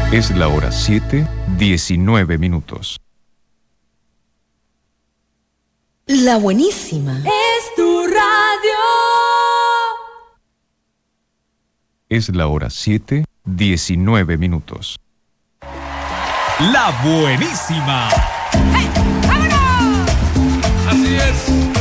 Es la hora 7:19. La buenísima. Es tu radio. Es la hora 7:19. La buenísima. ¡Hey! ¡Vámonos! Así es.